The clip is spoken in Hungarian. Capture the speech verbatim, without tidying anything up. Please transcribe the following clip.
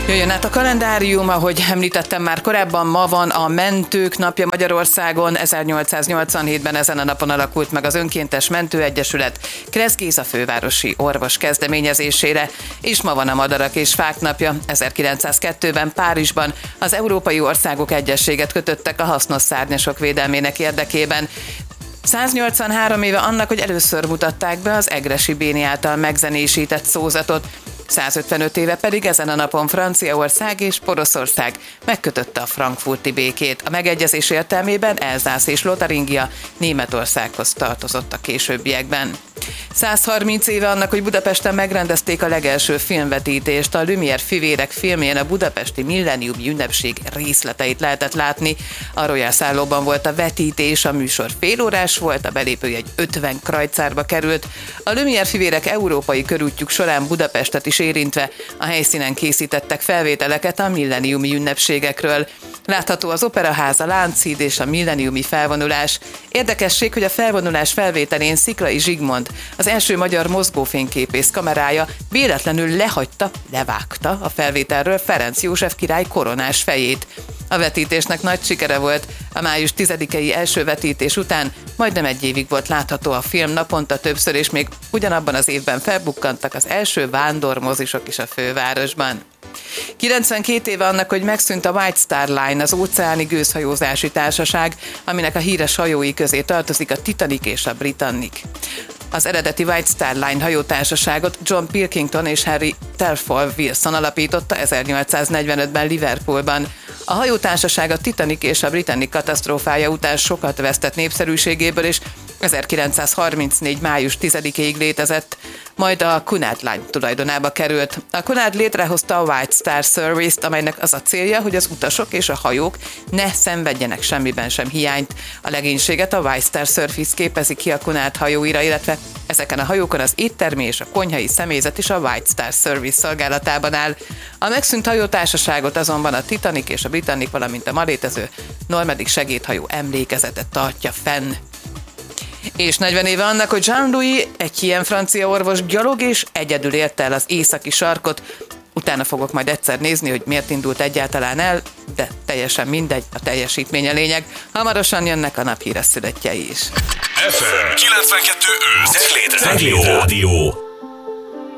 Jöjjön át a kalendárium, ahogy említettem már korábban, ma van a Mentők napja Magyarországon. ezernyolcszáznyolcvanhétben ezen a napon alakult meg az Önkéntes Mentőegyesület Kressz Géza fővárosi orvos kezdeményezésére, és ma van a Madarak és Fák napja. ezerkilencszázkettőben Párizsban az európai országok egyezséget kötöttek a hasznos szárnyasok védelmének érdekében. száznyolcvanhárom éve annak, hogy először mutatták be az Egressy Béni által megzenésített szózatot. százötvenöt éve pedig ezen a napon Franciaország és Poroszország megkötötte a frankfurti békét. A megegyezés értelmében Elzász és Lotaringia Németországhoz tartozott a későbbiekben. százharminc éve annak, hogy Budapesten megrendezték a legelső filmvetítést. A Lumière fivérek filmjén a budapesti millenniumi ünnepség részleteit lehetett látni. A Royal szállóban volt a vetítés, a műsor félórás volt, a belépőjegy ötven krajcárba került. A Lumière fivérek európai körútjuk során Budapestet is érintve a helyszínen készítettek felvételeket a millenniumi ünnepségekről. Látható az Operaház, a Lánchíd és a millenniumi felvonulás. Érdekesség, hogy a felvonulás felvételén Sziklay Zsigmond, az első magyar mozgófényképész kamerája véletlenül lehagyta, levágta a felvételről Ferenc József király koronás fejét. A vetítésnek nagy sikere volt, a május tizedikei első vetítés után majdnem egy évig volt látható a film naponta többször, és még ugyanabban az évben felbukkantak az első vándormozisok is a fővárosban. kilencvenkét éve annak, hogy megszűnt a White Star Line, az óceáni gőzhajózási társaság, aminek a híres hajói közé tartozik a Titanic és a Britannic. Az eredeti White Star Line hajótársaságot John Pilkington és Harry Telford Wilson alapította ezernyolcszáznegyvenötben Liverpoolban. A hajótársaság a Titanic és a Britannic katasztrófája után sokat vesztett népszerűségéből, és ezerkilencszázharmincnégy. május tizedikéig létezett, majd a Cunard Line tulajdonába került. A Cunard létrehozta a White Star Service-t, amelynek az a célja, hogy az utasok és a hajók ne szenvedjenek semmiben sem hiányt. A legénységet a White Star Service képezi ki a Cunard hajóira, illetve ezeken a hajókon az éttermi és a konyhai személyzet is a White Star Service szolgálatában áll. A megszűnt hajótársaságot azonban a Titanic és a Britannic, valamint a ma létező Normandic segédhajó emlékezetet tartja fenn. És negyven éve annak, hogy Jean-Louis, egy ilyen francia orvos gyalog és egyedül érte el az északi sarkot. Utána fogok majd egyszer nézni, hogy miért indult egyáltalán el, de teljesen mindegy, a teljesítmény a lényeg. Hamarosan jönnek a naphíres születtjei is. ef em kilencvenkettő öt Cegléd Rádió.